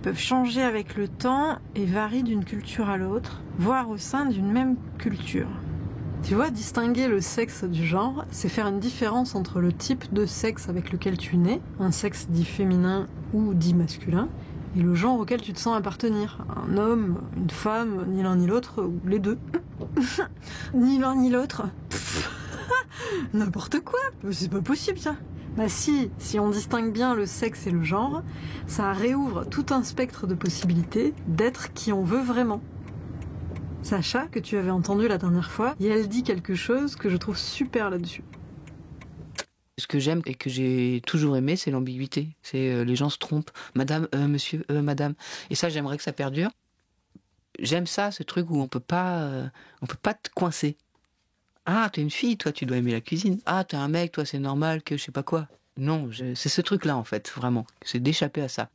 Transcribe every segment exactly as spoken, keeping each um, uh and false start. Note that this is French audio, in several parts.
peuvent changer avec le temps et varient d'une culture à l'autre, voire au sein d'une même culture. Tu vois, distinguer le sexe du genre, c'est faire une différence entre le type de sexe avec lequel tu nais, un sexe dit féminin ou dit masculin, et le genre auquel tu te sens appartenir. Un homme, une femme, ni l'un ni l'autre, ou les deux. Ni l'un ni l'autre. N'importe quoi, c'est pas possible ça. Bah si, si on distingue bien le sexe et le genre, ça réouvre tout un spectre de possibilités d'être qui on veut vraiment. Sacha, que tu avais entendu la dernière fois, et elle dit quelque chose que je trouve super là-dessus. Ce que j'aime et que j'ai toujours aimé, c'est l'ambiguïté. C'est euh, les gens se trompent. Madame, euh, monsieur, euh, madame. Et ça, j'aimerais que ça perdure. J'aime ça, ce truc où on peut pas, euh, on peut pas te coincer. Ah, t'es une fille, toi, tu dois aimer la cuisine. Ah, t'es un mec, toi, c'est normal que je sais pas quoi. Non, je, c'est ce truc-là, en fait, vraiment. C'est d'échapper à ça.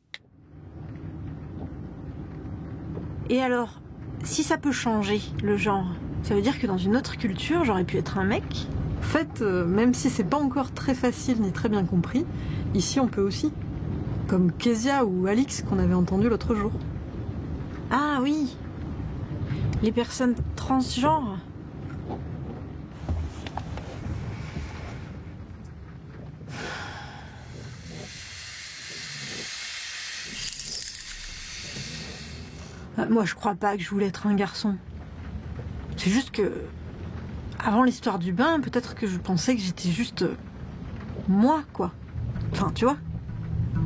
Et alors, si ça peut changer, le genre, ça veut dire que dans une autre culture, j'aurais pu être un mec ? En fait, euh, même si c'est pas encore très facile ni très bien compris, ici on peut aussi. Comme Kezia ou Alix qu'on avait entendu l'autre jour. Ah oui, les personnes transgenres. Moi, je crois pas que je voulais être un garçon. C'est juste que, avant l'histoire du bain, peut-être que je pensais que j'étais juste moi, quoi. Enfin, tu vois.